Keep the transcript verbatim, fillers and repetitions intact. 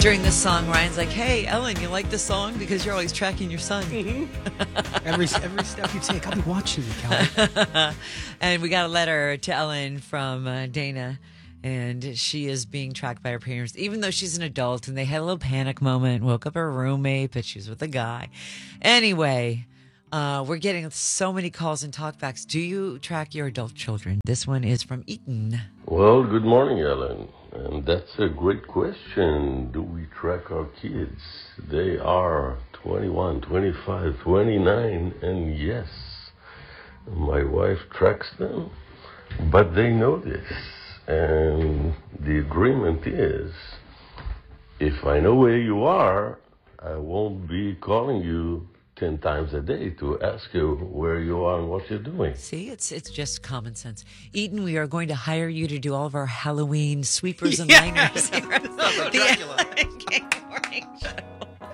During this song, Ryan's like, "Hey, Ellen, you like this song? Because you're always tracking your son." Mm-hmm. every every step you take, I'll be watching you, Kelly. And we got a letter to Ellen from uh, Dana, and she is being tracked by her parents, even though she's an adult. And they had a little panic moment, woke up her roommate, but she was with a guy. Anyway, uh, we're getting so many calls and talkbacks. Do you track your adult children? This one is from Eaton. Well, good morning, Ellen. And that's a great question. Do we track our kids? They are twenty-one, twenty-five, twenty-nine, and yes, my wife tracks them, but they know this. And the agreement is, if I know where you are, I won't be calling you ten times a day to ask you where you are and what you're doing. See, it's it's just common sense. Eaton, we are going to hire you to do all of our Halloween sweepers and Yeah. liners here. Sounds like Dracula. The Morning Show.